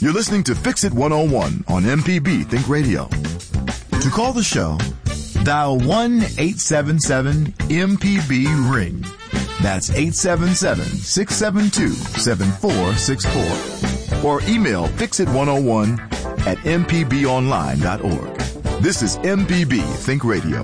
You're listening to Fix It 101 on MPB Think Radio. To call the show, dial 1-877-MPB-RING. That's 877-672-7464. Or email fixit101@mpbonline.org. This is MPB Think Radio.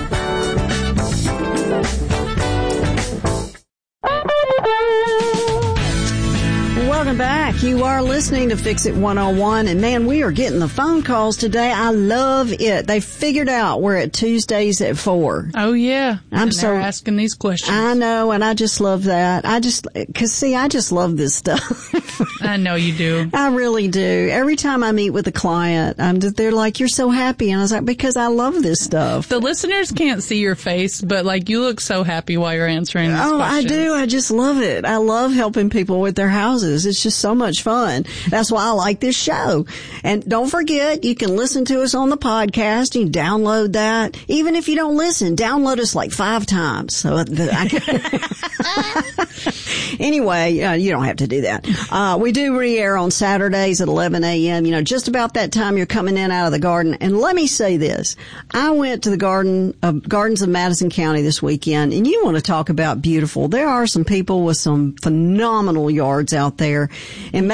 Welcome back. You are listening to Fix It 101, and man, we are getting the phone calls today. I love it. They figured out we're at Tuesdays at 4. Oh yeah. They're asking these questions. I know, and I just love that. I just love this stuff. I know you do. I really do. Every time I meet with a client, they're like, "You're so happy," and I was like, "Because I love this stuff." The listeners can't see your face, but like you look so happy while you're answering these questions. I do. I just love it. I love helping people with their houses. It's just so much fun. That's why I like this show. And don't forget, you can listen to us on the podcast. You download that. Even if you don't listen, download us like 5 times. So anyway, you don't have to do that. We do re-air on Saturdays at 11 a.m. You know, just about that time you're coming in out of the garden. And let me say this. I went to the Gardens of Madison County this weekend, and you want to talk about beautiful. There are some people with some phenomenal yards out there. And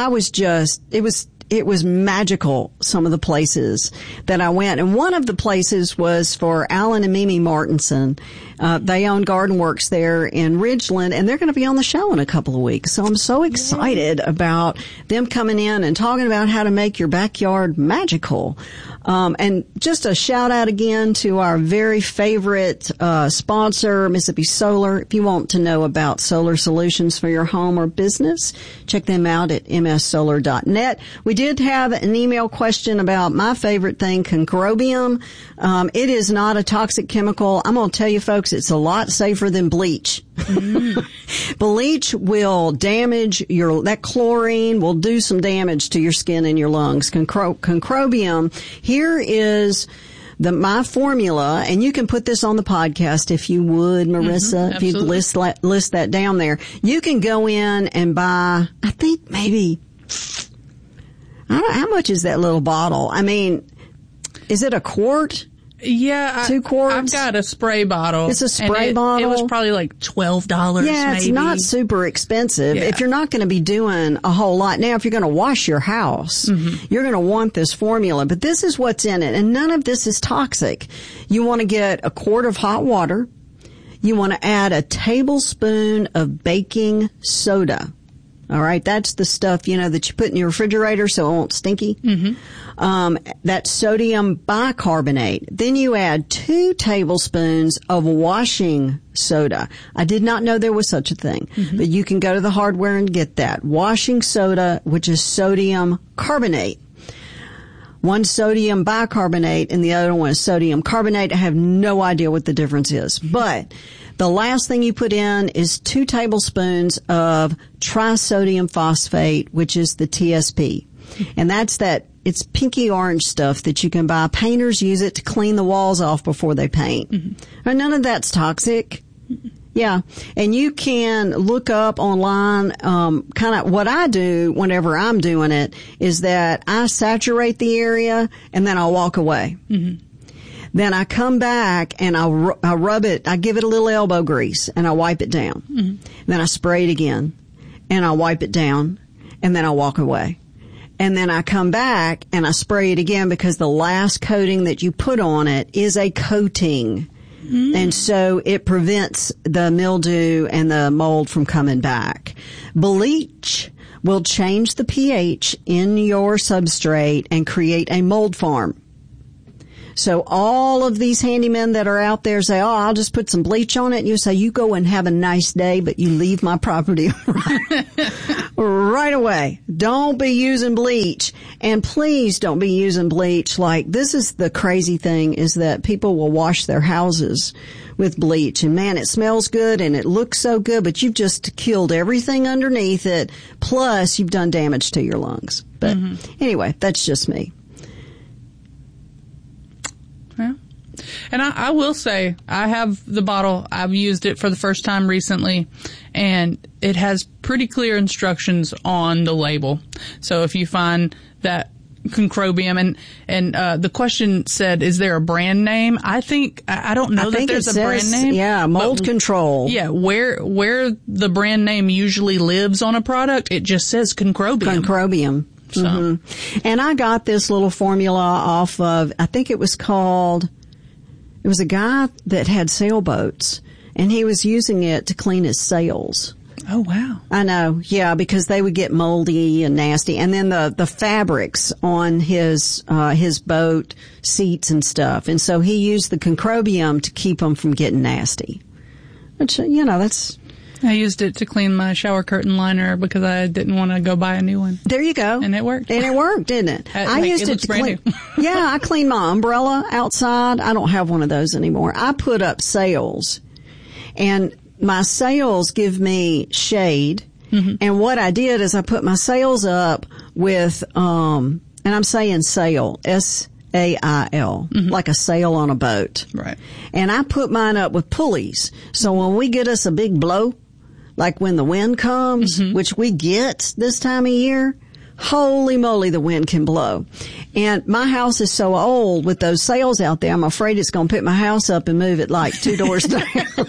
it was magical, some of the places that I went. And one of the places was for Alan and Mimi Martinson. They own Garden Works there in Ridgeland, and they're going to be on the show in a couple of weeks. So I'm so excited about them coming in and talking about how to make your backyard magical. And just a shout out again to our very favorite sponsor, Mississippi Solar. If you want to know about solar solutions for your home or business, check them out at mssolar.net. We did have an email question about my favorite thing, concrobium. It is not a toxic chemical. I'm going to tell you, folks, it's a lot safer than bleach. Bleach will damage that chlorine will do some damage to your skin and your lungs. Concrobium, here is my formula, and you can put this on the podcast if you would, Marissa, if you'd list that down there. You can go in and buy, I think maybe, I don't know, how much is that little bottle? I mean, is it a quart? Yeah. 2 quarts? I've got a spray bottle. It's a spray bottle? It was probably like $12 Yeah, it's maybe. not super expensive. Yeah. If you're not going to be doing a whole lot. Now, if you're going to wash your house, you're going to want this formula. But this is what's in it. And none of this is toxic. You want to get a quart of hot water. You want to add a tablespoon of baking soda. All right, that's the stuff, that you put in your refrigerator so it won't stinky. That's sodium bicarbonate. Then you add 2 tablespoons of washing soda. I did not know there was such a thing, but you can go to the hardware and get that. Washing soda, which is sodium carbonate. One sodium bicarbonate and the other one is sodium carbonate. I have no idea what the difference is, but the last thing you put in is 2 tablespoons of trisodium phosphate, which is the TSP. And it's pinky orange stuff that you can buy. Painters use it to clean the walls off before they paint. And none of that's toxic. Yeah. And you can look up online, kind of what I do whenever I'm doing it is that I saturate the area and then I'll walk away. Then I come back and I rub it. I give it a little elbow grease and I wipe it down. Then I spray it again and I wipe it down and then I walk away. And then I come back and I spray it again because the last coating that you put on it is a coating. And so it prevents the mildew and the mold from coming back. Bleach will change the pH in your substrate and create a mold farm. So all of these handymen that are out there say, I'll just put some bleach on it. And you say, you go and have a nice day, but you leave my property right away. Don't be using bleach. And please don't be using bleach. Like, this is the crazy thing is that people will wash their houses with bleach. And man, it smells good and it looks so good, but you've just killed everything underneath it. Plus, you've done damage to your lungs. But anyway, that's just me. Yeah. And I will say, I have the bottle. I've used it for the first time recently, and it has pretty clear instructions on the label. So if you find that Concrobium and the question said, is there a brand name? I don't know that there's a brand name. Yeah, mold control. Yeah, where the brand name usually lives on a product, it just says Concrobium. Concrobium. So. Mm-hmm. And I got this little formula off of, I think it was a guy that had sailboats, and he was using it to clean his sails. Oh, wow. I know. Yeah, because they would get moldy and nasty. And then the fabrics on his boat seats and stuff. And so he used the Concrobium to keep them from getting nasty. Which, that's... I used it to clean my shower curtain liner because I didn't want to go buy a new one. There you go. And it worked. And it worked, didn't it? I used it to clean. Yeah, I cleaned my umbrella outside. I don't have one of those anymore. I put up sails. And my sails give me shade. Mm-hmm. And what I did is I put my sails up with, and I'm saying sail, S-A-I-L, like a sail on a boat. Right. And I put mine up with pulleys. So when we get us a big blow, like when the wind comes, which we get this time of year, holy moly, the wind can blow. And my house is so old with those sails out there, I'm afraid it's going to pick my house up and move it like 2 doors down.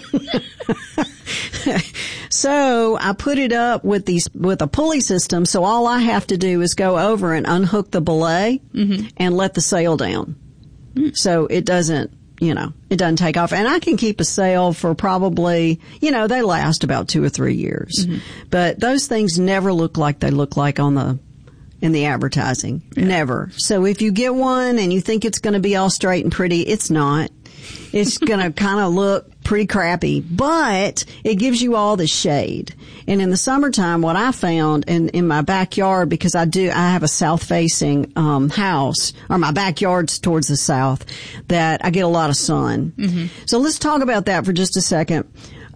So I put it up with a pulley system. So all I have to do is go over and unhook the belay and let the sail down. So it doesn't, it doesn't take off. And I can keep a sail for probably, they last about 2 or 3 years. But those things never look like they look like in the advertising. Yeah. Never. So if you get one and you think it's going to be all straight and pretty, it's not. It's going to kind of look pretty crappy, but it gives you all the shade. And in the summertime, what I found in my backyard, because I have a south-facing house, or my backyard's towards the south, that I get a lot of sun. So let's talk about that for just a second.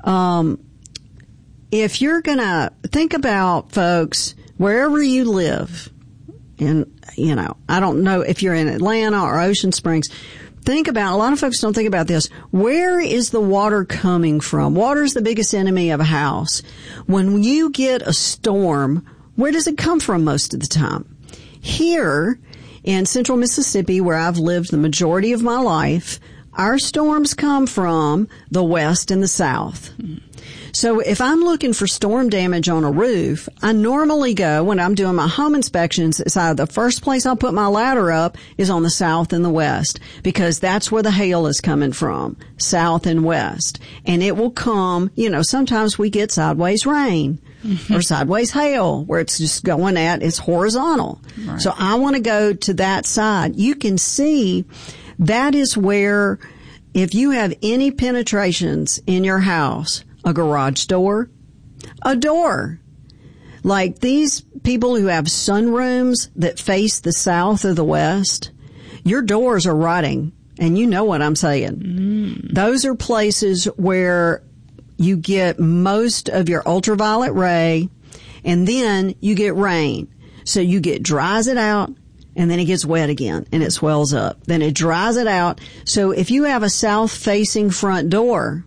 If you're going to think about, folks, wherever you live, and, I don't know if you're in Atlanta or Ocean Springs, a lot of folks don't think about this. Where is the water coming from? Water is the biggest enemy of a house. When you get a storm, where does it come from most of the time? Here in central Mississippi, where I've lived the majority of my life, our storms come from the west and the south. So if I'm looking for storm damage on a roof, I normally go, when I'm doing my home inspections, the first place I'll put my ladder up is on the south and the west, because that's where the hail is coming from, south and west. And it will come, sometimes we get sideways rain or sideways hail where it's just it's horizontal. Right. So I want to go to that side. You can see that is where, if you have any penetrations in your house, a garage door, a door. Like these people who have sunrooms that face the south or the west, your doors are rotting, and you know what I'm saying. Those are places where you get most of your ultraviolet ray, and then you get rain. So you dries it out, and then it gets wet again, and it swells up. Then it dries it out. So if you have a south-facing front door,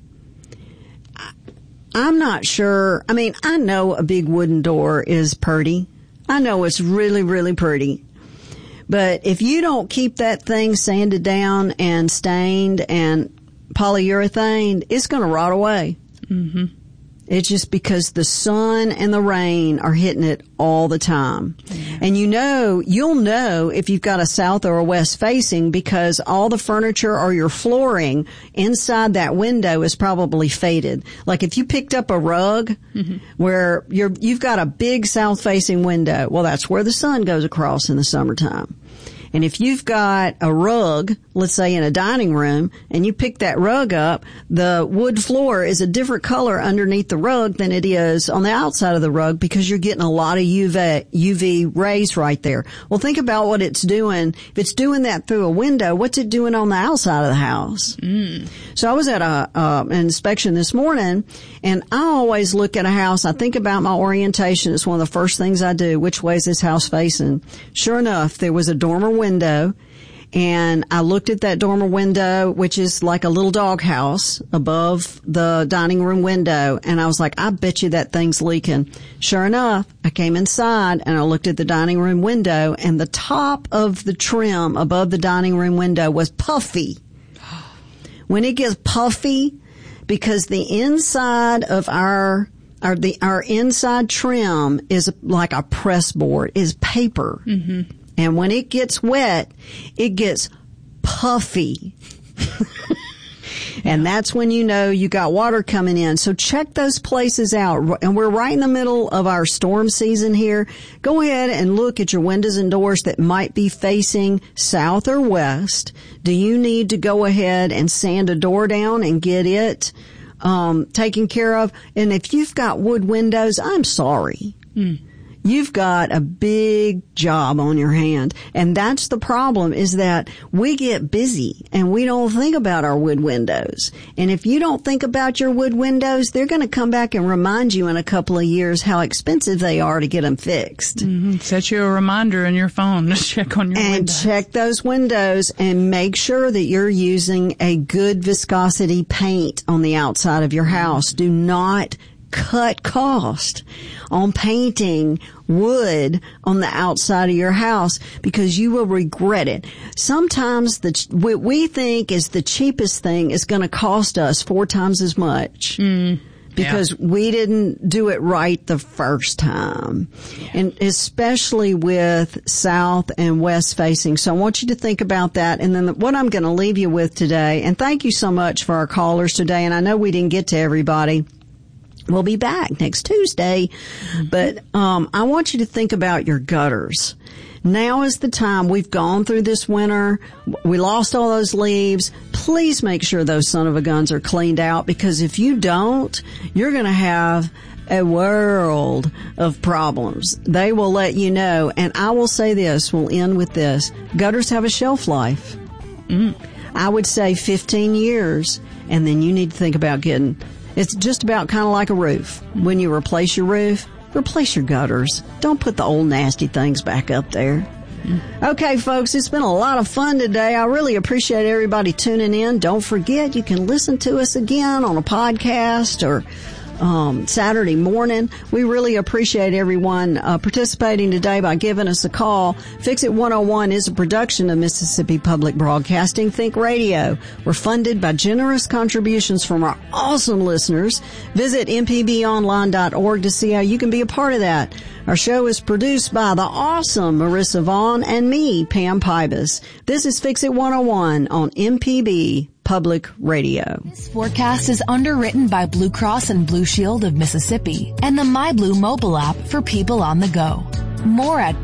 I'm not sure. I mean, I know a big wooden door is pretty. I know it's really, really pretty. But if you don't keep that thing sanded down and stained and polyurethane, it's going to rot away. It's just because the sun and the rain are hitting it all the time. And you'll know if you've got a south or a west facing, because all the furniture or your flooring inside that window is probably faded. Like if you picked up a rug where you've got a big south facing window, well, that's where the sun goes across in the summertime. And if you've got a rug, let's say in a dining room, and you pick that rug up, the wood floor is a different color underneath the rug than it is on the outside of the rug, because you're getting a lot of UV rays right there. Well, think about what it's doing. If it's doing that through a window, what's it doing on the outside of the house? So I was at an inspection this morning, and I always look at a house. I think about my orientation. It's one of the first things I do. Which way is this house facing? Sure enough, there was a dormer window, And I looked at that dormer window, which is like a little doghouse above the dining room window. And I was like, I bet you that thing's leaking. Sure enough, I came inside and I looked at the dining room window, and the top of the trim above the dining room window was puffy. When it gets puffy, because the inside of our inside trim is like a press board, is paper. Mm-hmm. And when it gets wet, it gets puffy. And that's when you know you got water coming in. So check those places out. And we're right in the middle of our storm season here. Go ahead and look at your windows and doors that might be facing south or west. Do you need to go ahead and sand a door down and get it taken care of? And if you've got wood windows, I'm sorry. You've got a big job on your hand. And that's the problem, is that we get busy and we don't think about our wood windows. And if you don't think about your wood windows, they're going to come back and remind you in a couple of years how expensive they are to get them fixed. Mm-hmm. Set you a reminder in your phone to check on your windows. And check those windows and make sure that you're using a good viscosity paint on the outside of your house. Do not cut cost on painting wood on the outside of your house, because you will regret it. Sometimes what we think is the cheapest thing is going to cost us 4 times as much. Because we didn't do it right the first time. Yeah. And especially with south and west facing. So I want you to think about that. And then what I'm going to leave you with today, and thank you so much for our callers today. And I know we didn't get to everybody. We'll be back next Tuesday. But I want you to think about your gutters. Now is the time. We've gone through this winter. We lost all those leaves. Please make sure those son of a guns are cleaned out, because if you don't, you're going to have a world of problems. They will let you know. And I will say this, we'll end with this. Gutters have a shelf life. I would say 15 years. And then you need to think about it's just about kind of like a roof. When you replace your roof, replace your gutters. Don't put the old nasty things back up there. Okay, folks, it's been a lot of fun today. I really appreciate everybody tuning in. Don't forget, you can listen to us again on a podcast or Saturday morning. We really appreciate everyone participating today by giving us a call. Fix It 101 is a production of Mississippi Public Broadcasting Think Radio. We're funded by generous contributions from our awesome listeners. Visit mpbonline.org to see how you can be a part of that. Our show is produced by the awesome Marissa Vaughn and me, Pam Pybus. This is Fix It 101 on MPB Public Radio. This forecast is underwritten by Blue Cross and Blue Shield of Mississippi and the MyBlue mobile app for people on the go. More at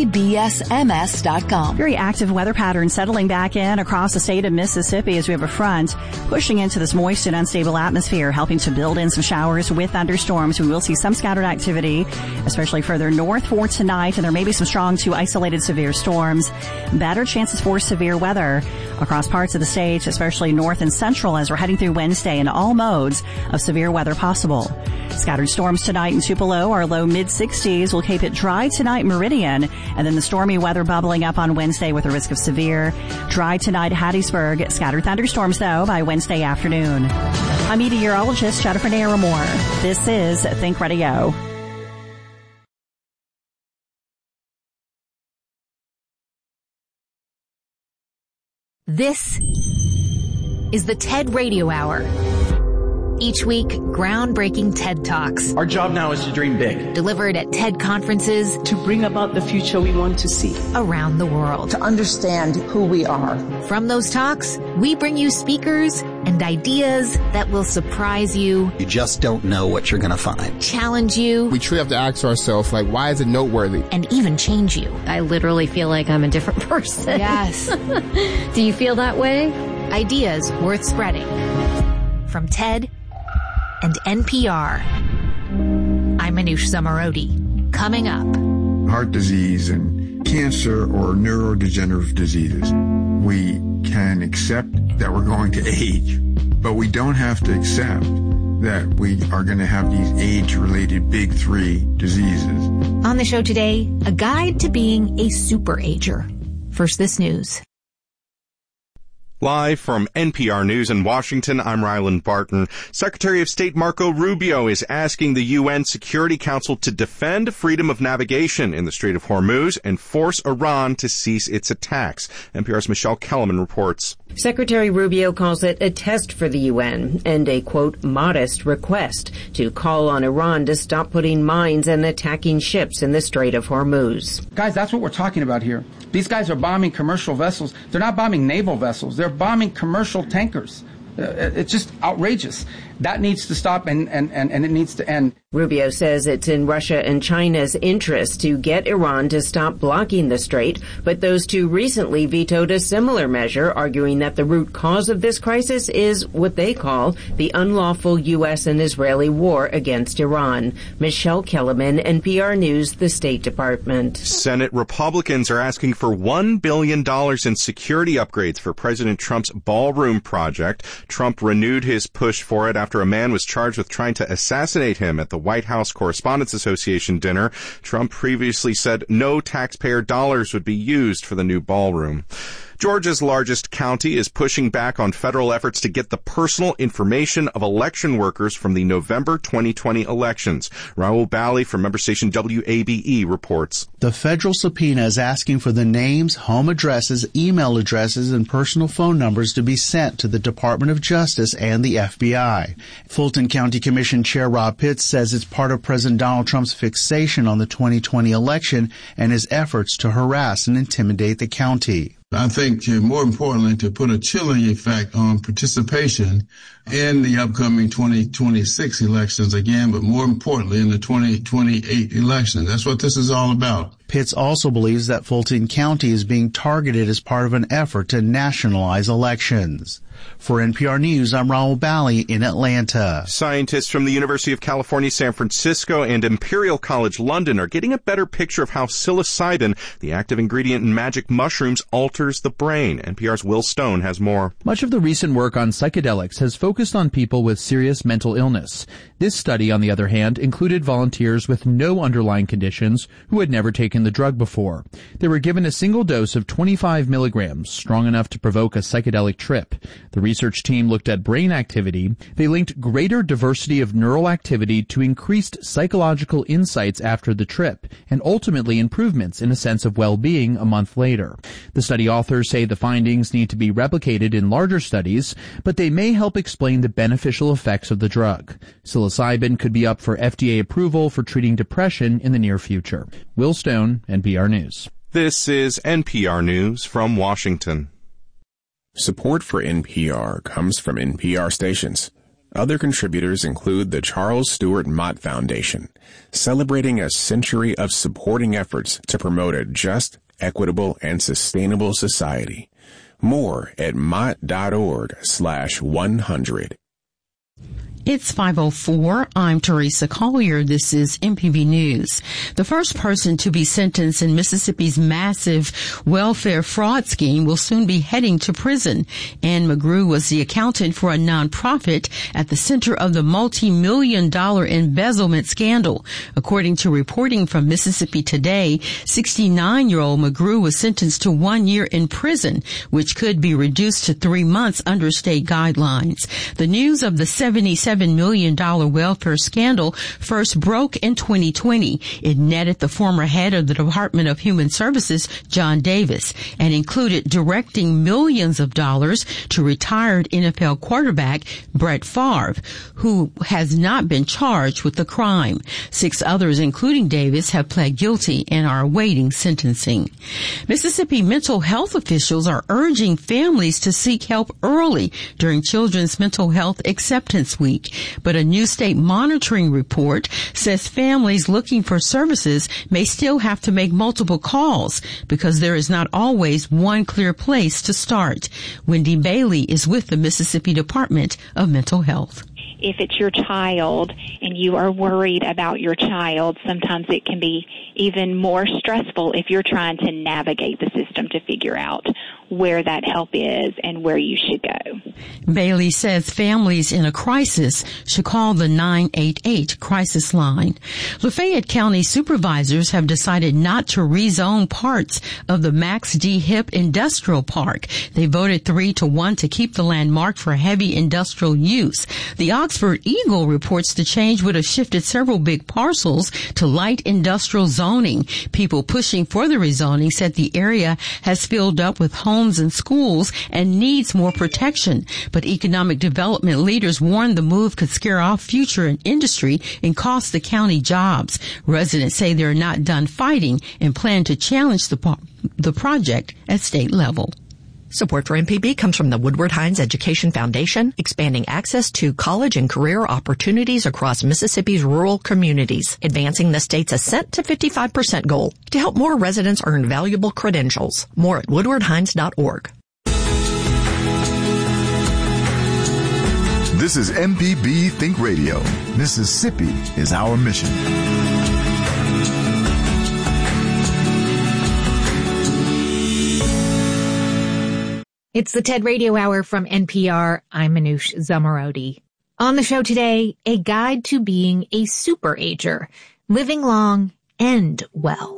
bcbsms.com. Very active weather pattern settling back in across the state of Mississippi as we have a front pushing into this moist and unstable atmosphere, helping to build in some showers with thunderstorms. We will see some scattered activity, especially further north for tonight, and there may be some strong to isolated severe storms. Better chances for severe weather across parts of the state, especially north and central, as we're heading through Wednesday, and all modes of severe weather possible. Scattered storms tonight in Tupelo, our low mid-60s. We'll keep it dry tonight, Meridian, and then the stormy weather bubbling up on Wednesday with a risk of severe. Dry tonight, Hattiesburg. Scattered thunderstorms, though, by Wednesday afternoon. I'm meteorologist Jennifer Naramore. This is Think Radio. This is the TED Radio Hour. Each week, groundbreaking TED Talks. Our job now is to dream big. Delivered at TED conferences. To bring about the future we want to see. Around the world. To understand who we are. From those talks, we bring you speakers and ideas that will surprise you. You just don't know what you're going to find. Challenge you. We truly have to ask ourselves, why is it noteworthy? And even change you. I literally feel like I'm a different person. Yes. Do you feel that way? Ideas worth spreading. From TED and NPR. I'm Manoush Zomorodi. Coming up. Heart disease and cancer or neurodegenerative diseases. We can accept that we're going to age, but we don't have to accept that we are going to have these age-related big 3 diseases. On the show today, a guide to being a super ager. First, this news. Live from NPR News in Washington, I'm Ryland Barton. Secretary of State Marco Rubio is asking the UN Security Council to defend freedom of navigation in the Strait of Hormuz and force Iran to cease its attacks. NPR's Michelle Kellerman reports. Secretary Rubio calls it a test for the UN and a, quote, modest request to call on Iran to stop putting mines and attacking ships in the Strait of Hormuz. Guys, that's what we're talking about here. These guys are bombing commercial vessels. They're not bombing naval vessels. They're bombing commercial tankers. It's just outrageous. That needs to stop and it needs to end. Rubio says it's in Russia and China's interest to get Iran to stop blocking the strait, but those two recently vetoed a similar measure, arguing that the root cause of this crisis is what they call the unlawful U.S. and Israeli war against Iran. Michelle Kellerman, NPR News, the State Department. Senate Republicans are asking for $1 billion in security upgrades for President Trump's ballroom project. Trump renewed his push for it after a man was charged with trying to assassinate him at the White House Correspondents Association dinner. Trump previously said no taxpayer dollars would be used for the new ballroom. Georgia's largest county is pushing back on federal efforts to get the personal information of election workers from the November 2020 elections. Raul Bally from member station WABE reports. The federal subpoena is asking for the names, home addresses, email addresses, and personal phone numbers to be sent to the Department of Justice and the FBI. Fulton County Commission Chair Rob Pitts says it's part of President Donald Trump's fixation on the 2020 election and his efforts to harass and intimidate the county. I think, more importantly, to put a chilling effect on participation in the upcoming 2026 elections again, but more importantly in the 2028 elections. That's what this is all about. Pitts also believes that Fulton County is being targeted as part of an effort to nationalize elections. For NPR News, I'm Raul Bally in Atlanta. Scientists from the University of California, San Francisco, and Imperial College London are getting a better picture of how psilocybin, the active ingredient in magic mushrooms, alters the brain. NPR's Will Stone has more. Much of the recent work on psychedelics has focused on people with serious mental illness. This study, on the other hand, included volunteers with no underlying conditions who had never taken the drug before. They were given a single dose of 25 milligrams, strong enough to provoke a psychedelic trip. The research team looked at brain activity. They linked greater diversity of neural activity to increased psychological insights after the trip, and ultimately improvements in a sense of well-being a month later. The study authors say the findings need to be replicated in larger studies, but they may help explain the beneficial effects of the drug. Psilocybin could be up for FDA approval for treating depression in the near future. Will Stone, NPR News. This is NPR News from Washington. Support for NPR comes from NPR stations. Other contributors include the Charles Stewart Mott Foundation, celebrating a century of supporting efforts to promote a just, equitable, and sustainable society. More at mott.org/100. It's 5:04. I'm Teresa Collier. This is MPB News. The first person to be sentenced in Mississippi's massive welfare fraud scheme will soon be heading to prison. Ann McGrew was the accountant for a nonprofit at the center of the multi-million-dollar embezzlement scandal. According to reporting from Mississippi Today, 69-year-old McGrew was sentenced to 1 year in prison, which could be reduced to 3 months under state guidelines. The news of the $77 million welfare scandal first broke in 2020. It netted the former head of the Department of Human Services, John Davis, and included directing millions of dollars to retired NFL quarterback Brett Favre, who has not been charged with the crime. 6 others, including Davis, have pled guilty and are awaiting sentencing. Mississippi mental health officials are urging families to seek help early during Children's Mental Health Acceptance Week. But a new state monitoring report says families looking for services may still have to make multiple calls because there is not always one clear place to start. Wendy Bailey is with the Mississippi Department of Mental Health. If it's your child and you are worried about your child, sometimes it can be even more stressful if you're trying to navigate the system to figure out where that help is and where you should go. Bailey says families in a crisis should call the 988 crisis line. Lafayette County supervisors have decided not to rezone parts of the Max D. Hip Industrial Park. They voted 3-1 to keep the land marked for heavy industrial use. The Oxford Eagle reports the change would have shifted several big parcels to light industrial zoning. People pushing for the rezoning said the area has filled up with homes and schools and needs more protection. But economic development leaders warned the move could scare off future industry and cost the county jobs. Residents say they're not done fighting and plan to challenge the project at state level. Support for MPB comes from the Woodward Hines Education Foundation, expanding access to college and career opportunities across Mississippi's rural communities, advancing the state's ascent to 55% goal to help more residents earn valuable credentials. More at woodwardhines.org. This is MPB Think Radio. Mississippi is our mission. It's the TED Radio Hour from NPR. I'm Manoush Zomorodi. On the show today, a guide to being a super-ager, living long and well.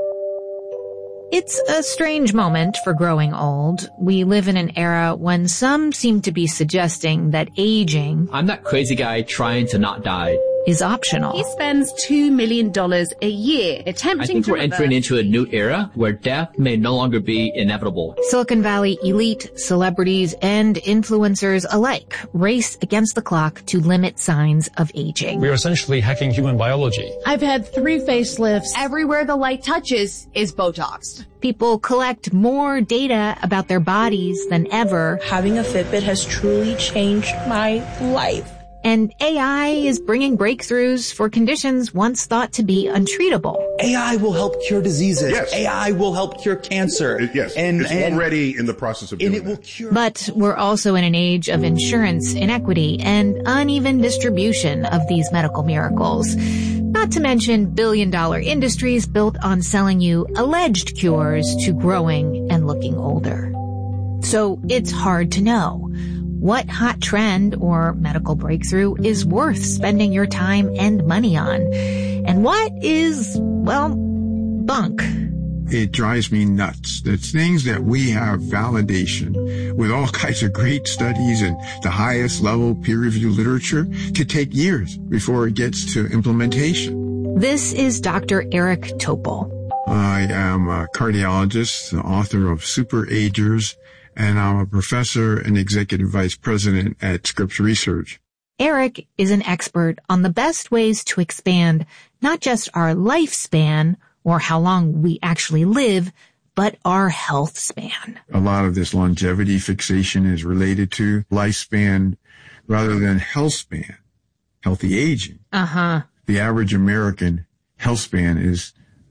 It's a strange moment for growing old. We live in an era when some seem to be suggesting that aging— I'm that crazy guy trying to not die— is optional. He spends $2 million a year attempting I think we're entering into a new era where death may no longer be inevitable. Silicon Valley elite, celebrities, and influencers alike race against the clock to limit signs of aging. We are essentially hacking human biology. I've had 3 facelifts. Everywhere the light touches is Botoxed. People collect more data about their bodies than ever. Having a Fitbit has truly changed my life. And AI is bringing breakthroughs for conditions once thought to be untreatable. AI will help cure diseases. Yes. AI will help cure cancer. Yes. It's already in the process of doing it. Will cure. But we're also in an age of insurance inequity and uneven distribution of these medical miracles. Not to mention billion-dollar industries built on selling you alleged cures to growing and looking older. So it's hard to know what hot trend or medical breakthrough is worth spending your time and money on, and what is, well, bunk. It drives me nuts. That's things that we have validation with all kinds of great studies and the highest level peer-reviewed literature could take years before it gets to implementation. This is Dr. Eric Topol. I am a cardiologist, the author of Super Agers, and I'm a professor and executive vice president at Scripps Research. Eric is an expert on the best ways to expand not just our lifespan or how long we actually live, but our health span. A lot of this longevity fixation is related to lifespan rather than health span, healthy aging. The average American health span is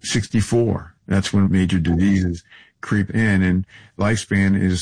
64. That's when major diseases creep in, and lifespan is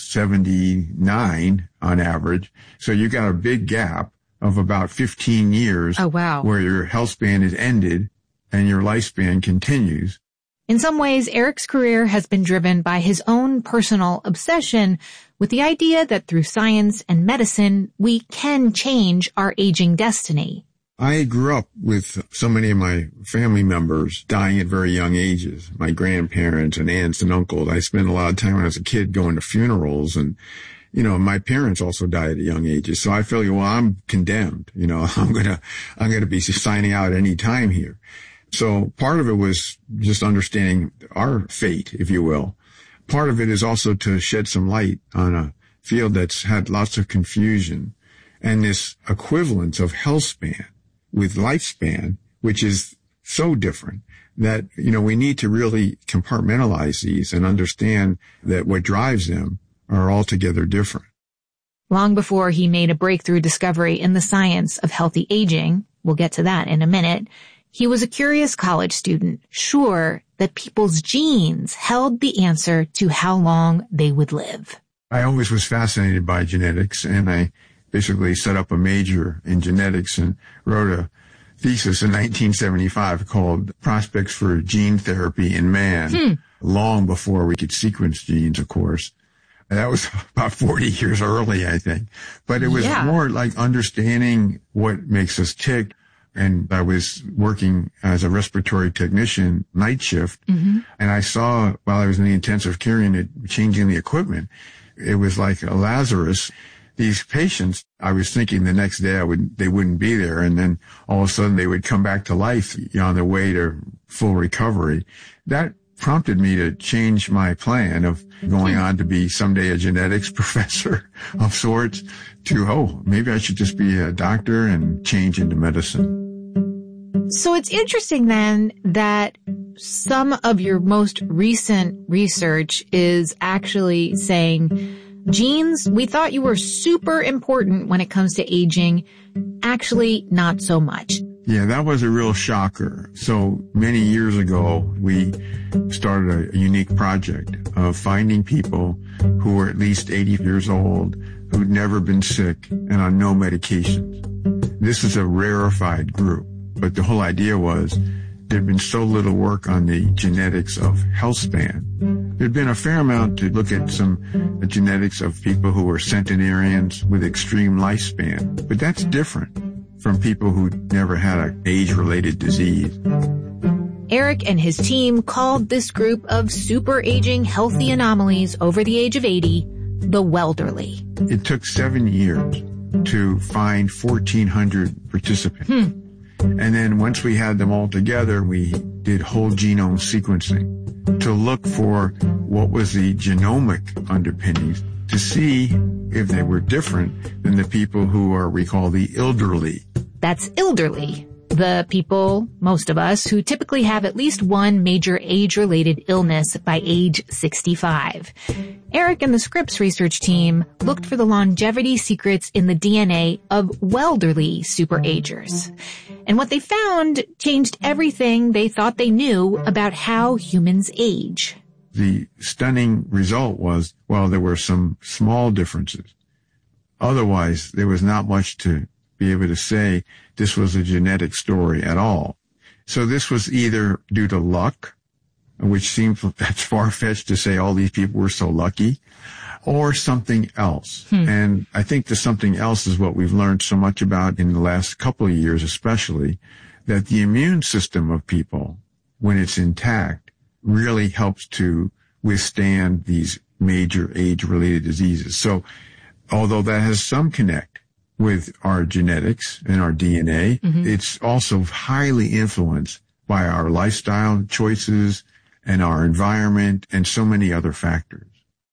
79 on average. So you got a big gap of about 15 years. Oh, wow. Where your health span is ended and your lifespan continues. In some ways, Eric's career has been driven by his own personal obsession with the idea that through science and medicine, we can change our aging destiny. I grew up with so many of my family members dying at very young ages. My grandparents and aunts and uncles. I spent a lot of time when I was a kid going to funerals, and, my parents also died at young ages. So I feel, well, I'm condemned. I'm gonna be signing out any time here. So part of it was just understanding our fate, if you will. Part of it is also to shed some light on a field that's had lots of confusion and this equivalence of health span with lifespan, which is so different that, we need to really compartmentalize these and understand that what drives them are altogether different. Long before he made a breakthrough discovery in the science of healthy aging, we'll get to that in a minute, he was a curious college student, sure that people's genes held the answer to how long they would live. I always was fascinated by genetics, and I basically set up a major in genetics and wrote a thesis in 1975 called Prospects for Gene Therapy in Man, long before we could sequence genes, of course. That was about 40 years early, I think. But it was more like understanding what makes us tick. And I was working as a respiratory technician, night shift. And I saw while I was in the intensive care unit changing the equipment, it was like a Lazarus. These patients, I was thinking the next day they wouldn't be there. And then all of a sudden they would come back to life, on their way to full recovery. That prompted me to change my plan of going on to be someday a genetics professor of sorts to, maybe I should just be a doctor and change into medicine. So it's interesting then that some of your most recent research is actually saying genes, we thought you were super important when it comes to aging, actually not so much. Yeah, that was a real shocker. So many years ago, we started a unique project of finding people who were at least 80 years old, who'd never been sick and on no medications. This is a rarefied group, but the whole idea was there'd been so little work on the genetics of health span. There'd been a fair amount to look at some genetics of people who were centenarians with extreme lifespan, but that's different from people who never had an age-related disease. Eric and his team called this group of super aging healthy anomalies over the age of 80 the Welderly. It took 7 years to find 1,400 participants. And then once we had them all together, we did whole genome sequencing to look for what was the genomic underpinnings to see if they were different than the people who are, we call the elderly. That's elderly, the people, most of us, who typically have at least one major age-related illness by age 65. Eric and the Scripps research team looked for the longevity secrets in the DNA of Welderly superagers. And what they found changed everything they thought they knew about how humans age. The stunning result was, well, there were some small differences. Otherwise, there was not much to be able to say this was a genetic story at all. So this was either due to luck, which seems that's far-fetched to say all these people were so lucky, or something else. And I think the something else is what we've learned so much about in the last couple of years, especially, that the immune system of people, when it's intact, really helps to withstand these major age-related diseases. So although that has some connect with our genetics and our DNA, it's also highly influenced by our lifestyle choices and our environment and so many other factors.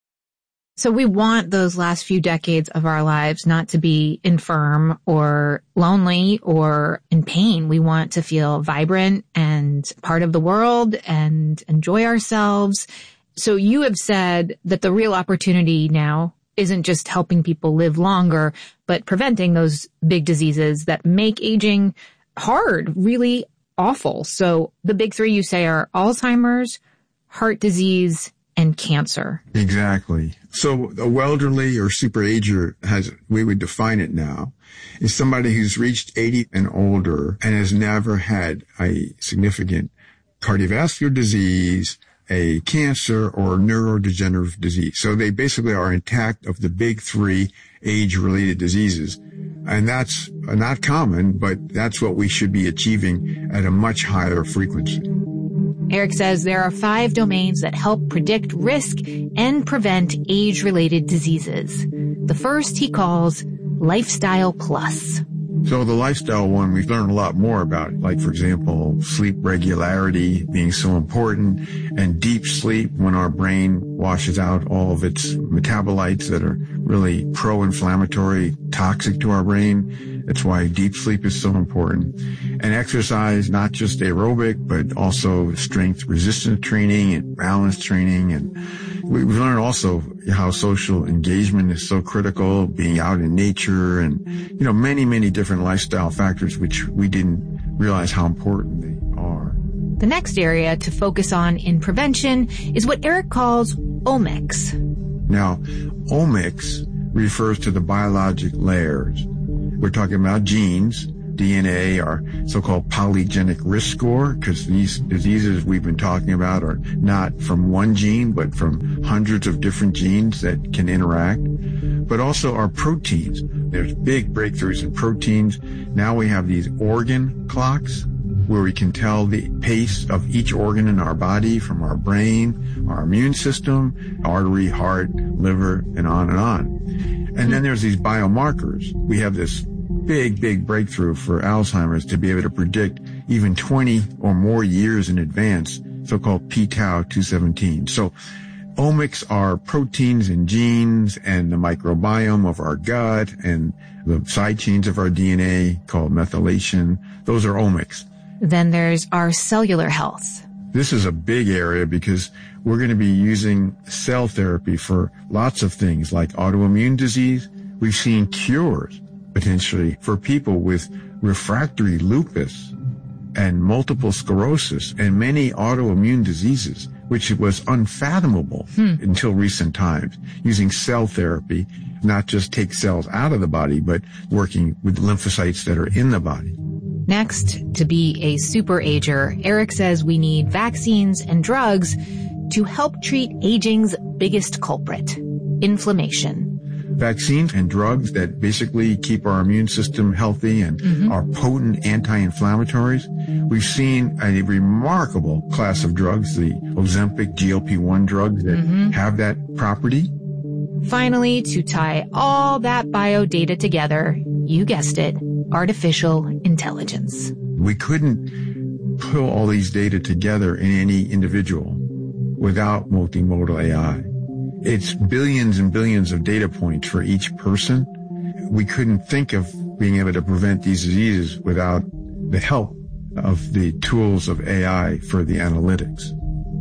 So we want those last few decades of our lives not to be infirm or lonely or in pain. We want to feel vibrant and part of the world and enjoy ourselves. So you have said that the real opportunity now isn't just helping people live longer, but preventing those big diseases that make aging hard, really awful. So the big three you say are Alzheimer's, heart disease, and cancer. Exactly. So a Welderly or superager we would define it now, is somebody who's reached 80 and older and has never had a significant cardiovascular disease, a cancer, or neurodegenerative disease. So they basically are intact of the big three age-related diseases. And that's not common, but that's what we should be achieving at a much higher frequency. Eric says there are 5 domains that help predict risk and prevent age-related diseases. The first he calls Lifestyle Plus. So the lifestyle one, we've learned a lot more about, like, for example, sleep regularity being so important, and deep sleep when our brain washes out all of its metabolites that are really pro-inflammatory, toxic to our brain. That's why deep sleep is so important. And exercise, not just aerobic, but also strength resistance training and balance training. And we've learned also how social engagement is so critical, being out in nature, and, many, many different lifestyle factors which we didn't realize how important they are. The next area to focus on in prevention is what Eric calls omics. Now, omics refers to the biologic layers. We're talking about genes, DNA, our so-called polygenic risk score, because these diseases we've been talking about are not from one gene, but from hundreds of different genes that can interact. But also our proteins. There's big breakthroughs in proteins. Now we have these organ clocks where we can tell the pace of each organ in our body, from our brain, our immune system, artery, heart, liver, and on and on. And then there's these biomarkers. We have this big breakthrough for Alzheimer's to be able to predict even 20 or more years in advance, so-called p-tau217. So omics are proteins and genes and the microbiome of our gut and the side chains of our DNA called methylation. Those are omics. Then there's our cellular health. This is a big area because we're going to be using cell therapy for lots of things like autoimmune disease. We've seen cures potentially for people with refractory lupus and multiple sclerosis and many autoimmune diseases, which was unfathomable until recent times, using cell therapy, not just take cells out of the body, but working with lymphocytes that are in the body. Next, to be a super ager, Eric says we need vaccines and drugs to help treat aging's biggest culprit, inflammation. Vaccines and drugs that basically keep our immune system healthy and are potent anti-inflammatories. We've seen a remarkable class of drugs, the Ozempic GLP-1 drugs that have that property. Finally, to tie all that bio data together, you guessed it, artificial intelligence. We couldn't pull all these data together in any individual without multimodal AI. It's billions and billions of data points for each person. We couldn't think of being able to prevent these diseases without the help of the tools of AI for the analytics.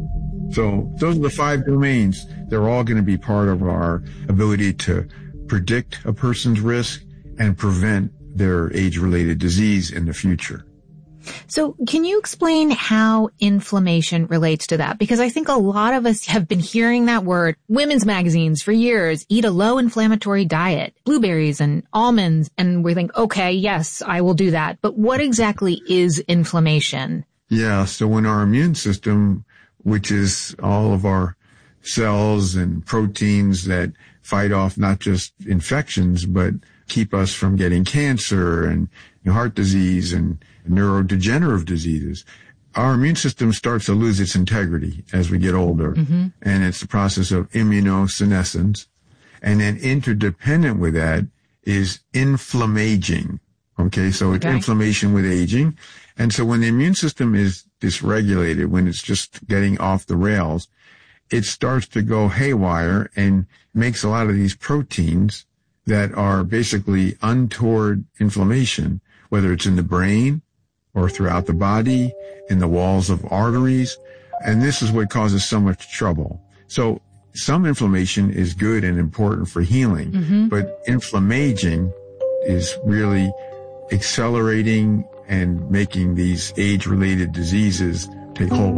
So those are the 5 domains. They're all going to be part of our ability to predict a person's risk and prevent their age-related disease in the future. So can you explain how inflammation relates to that? Because I think a lot of us have been hearing that word, women's magazines for years, eat a low inflammatory diet, blueberries and almonds, and we think, okay, yes, I will do that. But what exactly is inflammation? Yeah, so when our immune system, which is all of our cells and proteins that fight off not just infections, but keep us from getting cancer and heart disease and neurodegenerative diseases, our immune system starts to lose its integrity as we get older. And it's the process of immunosenescence. And then interdependent with that is inflammaging. Okay, so it's inflammation with aging. And so when the immune system is dysregulated, when it's just getting off the rails, it starts to go haywire and makes a lot of these proteins that are basically untoward inflammation, whether it's in the brain or throughout the body, in the walls of arteries. And this is what causes so much trouble. So some inflammation is good and important for healing, but inflammaging is really accelerating and making these age-related diseases take hold.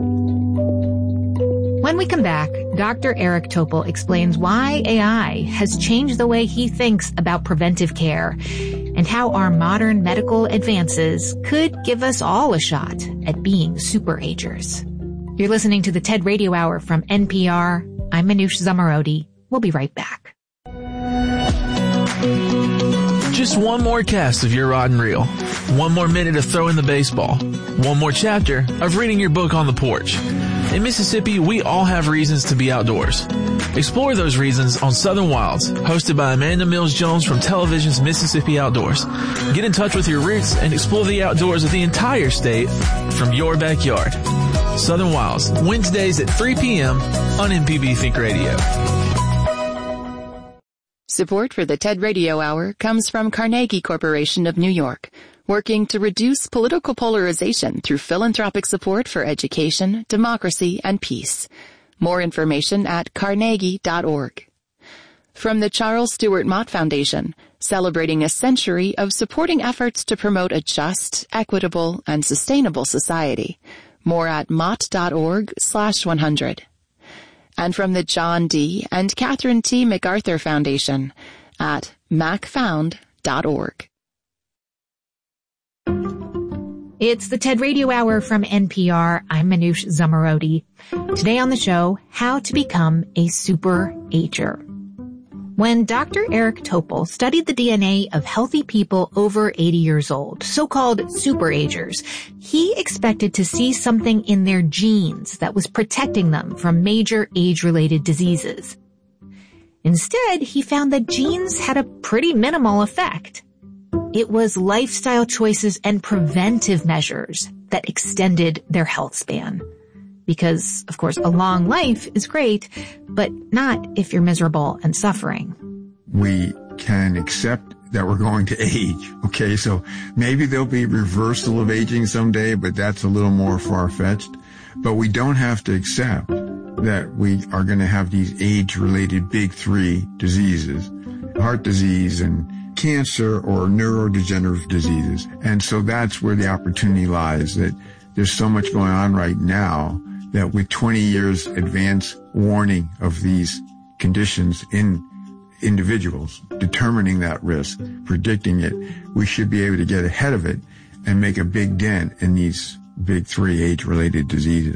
When we come back, Dr. Eric Topol explains why AI has changed the way he thinks about preventive care and how our modern medical advances could give us all a shot at being super agers. You're listening to the TED Radio Hour from NPR. I'm Manoush Zomorodi. We'll be right back. Just one more cast of Your Rotten Reel. One more minute of throwing the baseball. One more chapter of reading your book on the porch. In Mississippi, we all have reasons to be outdoors. Explore those reasons on Southern Wilds, hosted by Amanda Mills-Jones from television's Mississippi Outdoors. Get in touch with your roots and explore the outdoors of the entire state from your backyard. Southern Wilds, Wednesdays at 3 p.m. on MPB Think Radio. Support for the TED Radio Hour comes from Carnegie Corporation of New York, working to reduce political polarization through philanthropic support for education, democracy, and peace. More information at carnegie.org. From the Charles Stewart Mott Foundation, celebrating a century of supporting efforts to promote a just, equitable, and sustainable society. More at mott.org/100. And from the John D. and Catherine T. MacArthur Foundation at macfound.org. It's the TED Radio Hour from NPR. I'm Manoush Zomorodi. Today on the show, how to become a super ager. When Dr. Eric Topol studied the DNA of healthy people over 80 years old, so-called super agers, he expected to see something in their genes that was protecting them from major age-related diseases. Instead, he found that genes had a pretty minimal effect. It was lifestyle choices and preventive measures that extended their health span. Because, of course, a long life is great, but not if you're miserable and suffering. We can accept that we're going to age, okay? So maybe there'll be reversal of aging someday, but that's a little more far-fetched. But we don't have to accept that we are going to have these age-related big three diseases, heart disease and cancer or neurodegenerative diseases. And so that's where the opportunity lies, that there's so much going on right now that with 20 years advance warning of these conditions in individuals, determining that risk, predicting it, we should be able to get ahead of it and make a big dent in these big three age-related diseases.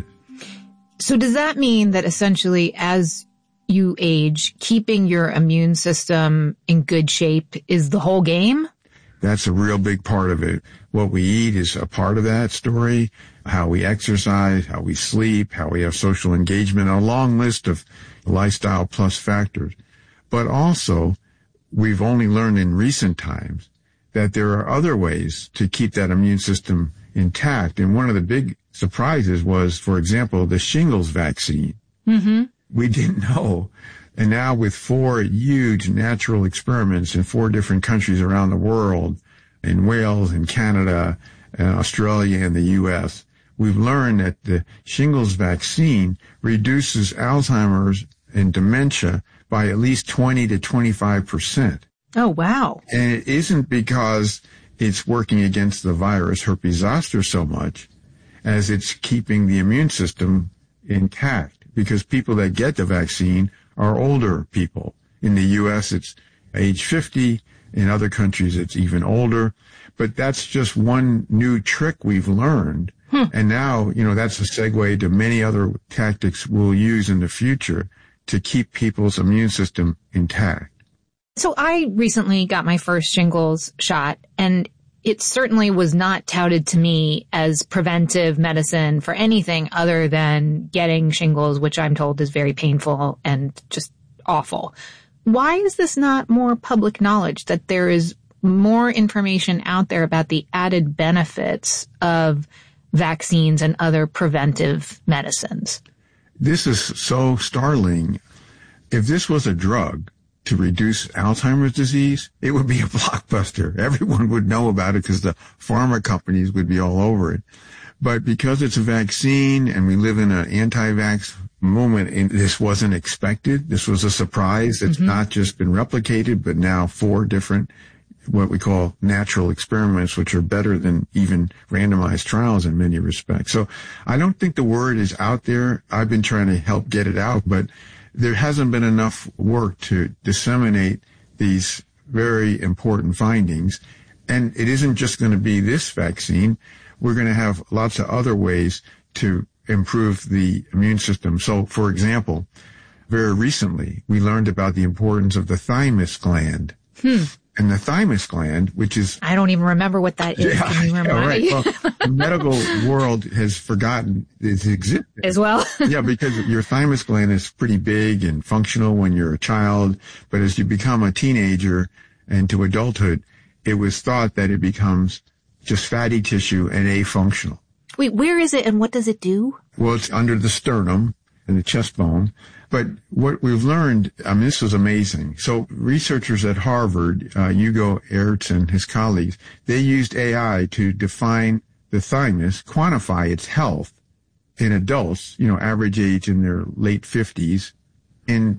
So does that mean that essentially as you age, keeping your immune system in good shape is the whole game? That's a real big part of it. What we eat is a part of that story, how we exercise, how we sleep, how we have social engagement, a long list of lifestyle plus factors. But also, we've only learned in recent times that there are other ways to keep that immune system intact. And one of the big surprises was, for example, the shingles vaccine. Mm-hmm. We didn't know. And now with 4 huge natural experiments in 4 different countries around the world, in Wales, in Canada, and Australia, and the U.S., we've learned that the shingles vaccine reduces Alzheimer's and dementia by at least 20 to 25%. Oh, wow. And it isn't because it's working against the virus herpes zoster so much as it's keeping the immune system intact, because people that get the vaccine are older people. In the U.S., it's age 50. In other countries, it's even older. But that's just one new trick we've learned. And now, that's a segue to many other tactics we'll use in the future to keep people's immune system intact. So I recently got my first shingles shot, and it certainly was not touted to me as preventive medicine for anything other than getting shingles, which I'm told is very painful and just awful. Why is this not more public knowledge, that there is more information out there about the added benefits of vaccines and other preventive medicines? This is so startling. If this was a drug to reduce Alzheimer's disease, it would be a blockbuster. Everyone would know about it because the pharma companies would be all over it. But because it's a vaccine and we live in an anti-vax moment, and this wasn't expected. This was a surprise. It's not just been replicated, but now 4 different what we call natural experiments, which are better than even randomized trials in many respects. So I don't think the word is out there. I've been trying to help get it out, but there hasn't been enough work to disseminate these very important findings. And it isn't just going to be this vaccine. We're going to have lots of other ways to improve the immune system. So, for example, very recently, we learned about the importance of the thymus gland. And the thymus gland, which is... I don't even remember what that is. Can you remind me? Well, the medical world has forgotten its existence. As well? Yeah, because your thymus gland is pretty big and functional when you're a child. But as you become a teenager and to adulthood, it was thought that it becomes just fatty tissue and afunctional. Wait, where is it and what does it do? Well, it's under the sternum and the chest bone. But what we've learned, this was amazing. So researchers at Harvard, Hugo Ertz and his colleagues, they used AI to define the thymus, quantify its health in adults, average age in their late 50s, in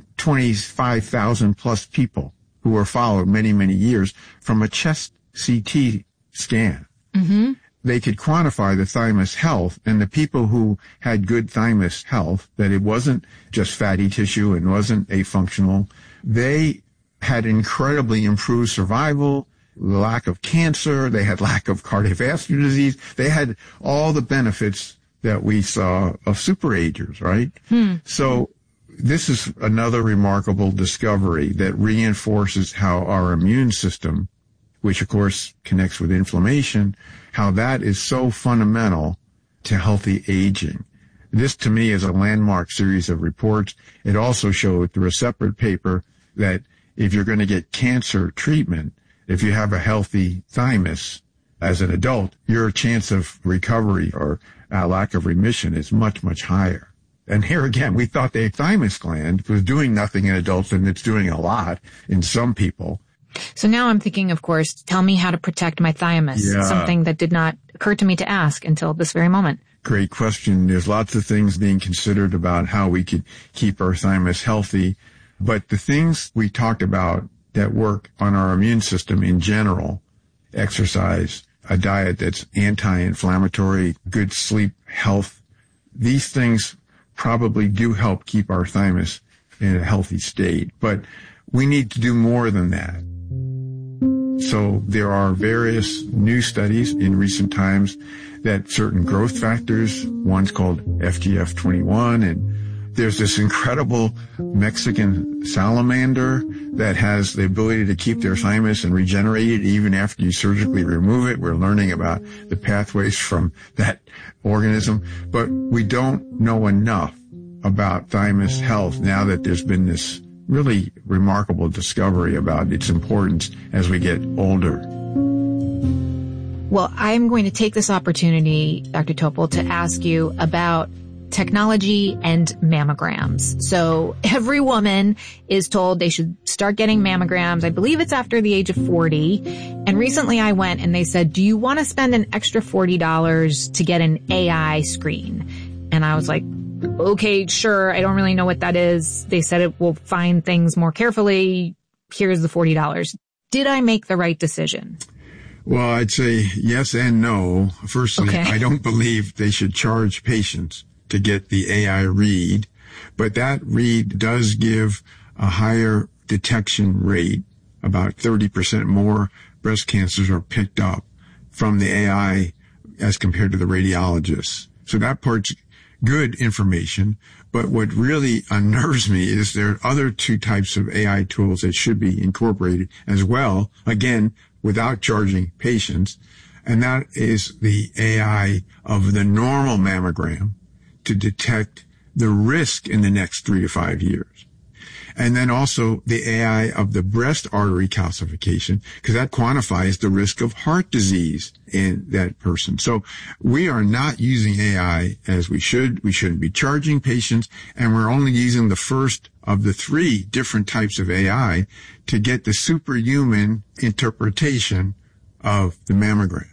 25,000 plus people who were followed many, many years from a chest CT scan. Mm-hmm. They could quantify the thymus health, and the people who had good thymus health, that it wasn't just fatty tissue and wasn't afunctional, they had incredibly improved survival. lack of cancer. They had lack of cardiovascular disease. They had all the benefits that we saw of superagers, right? So this is another remarkable discovery that reinforces how our immune system, which of course connects with inflammation, how that is so fundamental to healthy aging. This to me is a landmark series of reports. It also showed through a separate paper that if you're going to get cancer treatment, if you have a healthy thymus as an adult, your chance of recovery or lack of remission is much, much higher. And here again, we thought the thymus gland was doing nothing in adults, and it's doing a lot in some people. So now I'm thinking, of course, tell me how to protect my thymus, something that did not occur to me to ask until this very moment. Great question. There's lots of things being considered about how we could keep our thymus healthy. But the things we talked about that work on our immune system in general, exercise, a diet that's anti-inflammatory, good sleep, health, these things probably do help keep our thymus in a healthy state. But we need to do more than that. So there are various new studies in recent times that certain growth factors, one's called FGF21, and there's this incredible Mexican salamander that has the ability to keep their thymus and regenerate it even after you surgically remove it. We're learning about the pathways from that organism, but we don't know enough about thymus health now that there's been this really remarkable discovery about its importance as we get older. Well, I'm going to take this opportunity, Dr. Topol, to ask you about technology and mammograms. So every woman is told they should start getting mammograms. I believe it's after the age of 40. And recently I went and they said, do you want to spend an extra $40 to get an AI screen? And I was like, okay, sure. I don't really know what that is. They said it will find things more carefully. Here's the $40. Did I make the right decision? Well, I'd say yes and no. Firstly, okay. I don't believe they should charge patients to get the AI read, but that read does give a higher detection rate. About 30% more breast cancers are picked up from the AI as compared to the radiologists. So that part's good information. But what really unnerves me is there are other two types of AI tools that should be incorporated as well, again, without charging patients. And that is the AI of the normal mammogram to detect the risk in the next 3 to 5 years. And then also the AI of the breast artery calcification, because that quantifies the risk of heart disease in that person. So we are not using AI as we should. We shouldn't be charging patients, and we're only using the first of the 3 different types of AI to get the superhuman interpretation of the mammogram.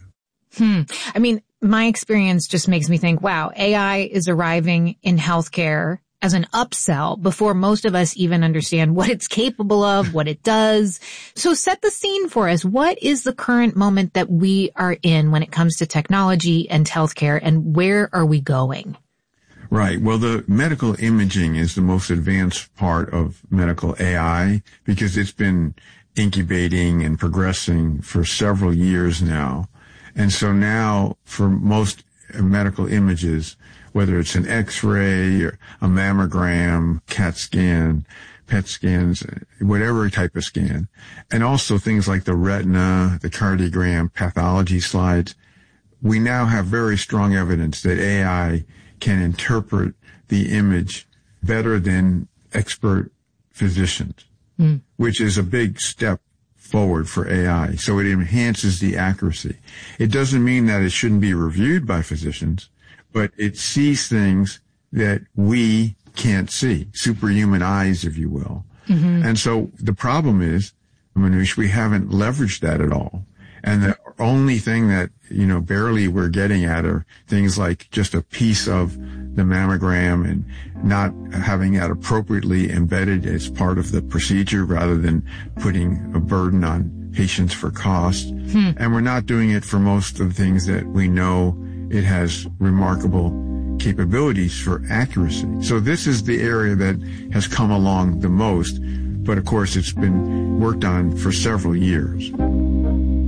I mean, my experience just makes me think, wow, AI is arriving in healthcare as an upsell before most of us even understand what it's capable of, what it does. So set the scene for us. What is the current moment that we are in when it comes to technology and healthcare, and where are we going? Right. Well, the medical imaging is the most advanced part of medical AI because it's been incubating and progressing for several years now. And so now for most medical images, whether it's an X-ray or a mammogram, CAT scan, PET scans, whatever type of scan, and also things like the retina, the cardiogram, pathology slides, we now have very strong evidence that AI can interpret the image better than expert physicians, which is a big step forward for AI. So it enhances the accuracy. It doesn't mean that it shouldn't be reviewed by physicians, but it sees things that we can't see, superhuman eyes, if you will. And so the problem is, Manoush, we haven't leveraged that at all. And the only thing that, barely we're getting at are things like just a piece of the mammogram and not having that appropriately embedded as part of the procedure rather than putting a burden on patients for cost. And we're not doing it for most of the things that we know it has remarkable capabilities for accuracy. So this is the area that has come along the most, but of course it's been worked on for several years.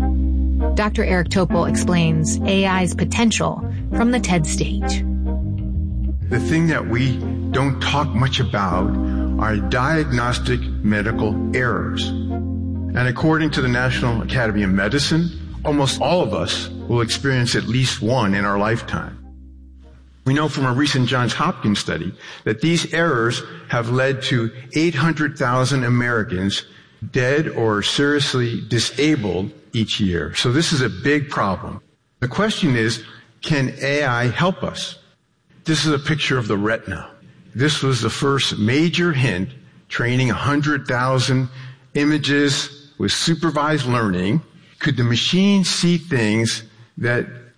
Dr. Eric Topol explains AI's potential from the TED stage. The thing that we don't talk much about are diagnostic medical errors. And according to the National Academy of Medicine, almost all of us will experience at least one in our lifetime. We know from a recent Johns Hopkins study that these errors have led to 800,000 Americans dead or seriously disabled each year. So this is a big problem. The question is, can AI help us? This is a picture of the retina. This was the first major hint, training 100,000 images with supervised learning. Could the machine see things that